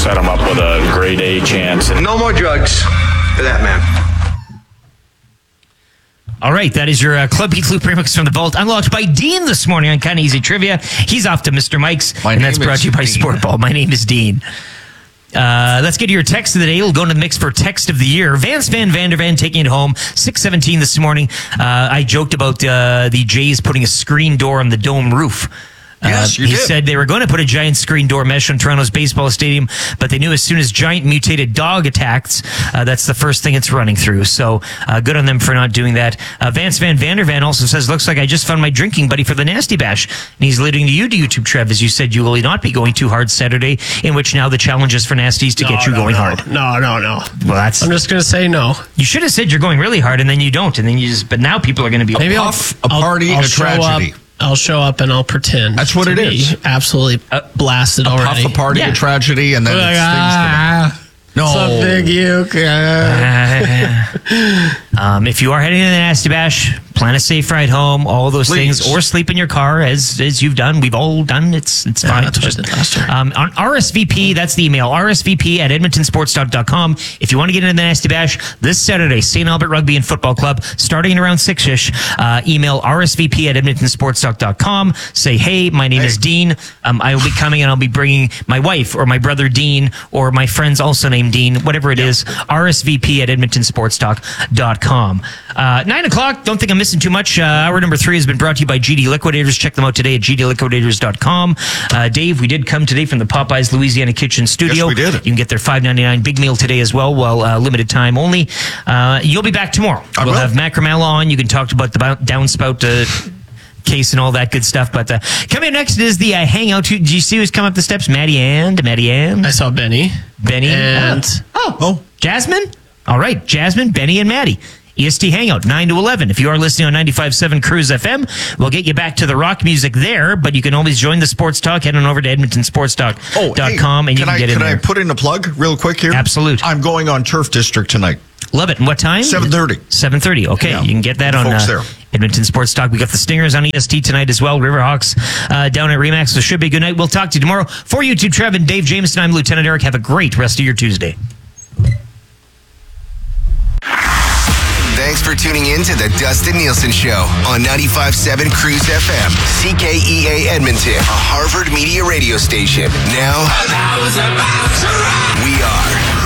set him up with a grade A chance. No more drugs for that man. All right, that is your Club Beat Loop remix from the Vault, unlocked by Dean this morning on Kinda Easy Trivia. He's off to Mr. Mike's, and that's brought to you by Sportball. My name is Dean. Let's get to your text of the day. We'll go into the mix for text of the year. Vance Van Vandervan taking it home, 6:17 this morning. I joked about the Jays putting a screen door on the dome roof. Yes, you he did. said they were going to put a giant screen door mesh on Toronto's baseball stadium, but they knew as soon as giant mutated dog attacks, that's the first thing it's running through. So good on them for not doing that. Vance Van Vandervan also says, looks like I just found my drinking buddy for the Nasty Bash. And he's leading to you to YouTube, Trev, as you said you will not be going too hard Saturday, in which now the challenge is for Nasties to get you going hard. No. Well, I'm just going to say no. You should have said you're going really hard, and then you don't, and then you just. But now people are going to be maybe a party, a tragedy. I'll show up and I'll pretend. That's what it is. Absolutely blasted already. Puff, a party, a tragedy, and then it stings. No. It's a big uke. If you are heading to the Nasty Bash, plan a safe ride home, all those things, or sleep in your car as you've done. We've all done. It's fine. That's what I did last year. On RSVP, that's the email, rsvp@edmontonsports.com. If you want to get into the Nasty Bash this Saturday, St. Albert Rugby and Football Club, starting at around 6-ish, email rsvp@edmontonsports.com. Say, hey, my name is Dean. I will be coming and I'll be bringing my wife or my brother Dean or my friends also named Dean, whatever it is, rsvp@edmontonsports.com. 9 o'clock, don't think I'm missing too much. Hour number 3 has been brought to you by GD Liquidators. Check them out today at gdliquidators.com. Dave, we did come today from the Popeyes Louisiana Kitchen Studio. Yes, we did. You can get their $5.99 big meal today as well, while limited time only. You'll be back tomorrow. We'll have Matt Gramella on. You can talk about the downspout case and all that good stuff. But coming up next is the Hangout. Did you see who's come up the steps? Maddie Ann. I saw Benny. And Jasmine? All right, Jasmine, Benny, and Maddie. EST Hangout, 9 to 11. If you are listening on 95.7 Cruise FM, we'll get you back to the rock music there, but you can always join the sports talk. Head on over to edmontonsports.com and you can get in there. Can I put in a plug real quick here? Absolute. I'm going on Turf District tonight. Love it. And what time? 7:30. 7:30. Okay, you can get that on Edmonton Sports Talk. We got the Stingers on EST tonight as well. Riverhawks down at Remax. So should be a good night. We'll talk to you tomorrow. For YouTube, Trev and Dave Jameson, I'm Lieutenant Eric. Have a great rest of your Tuesday. Thanks for tuning in to the Dustin Nielsen Show on 95.7 Cruise FM, CKEA Edmonton, a Harvard Media radio station. Now, we are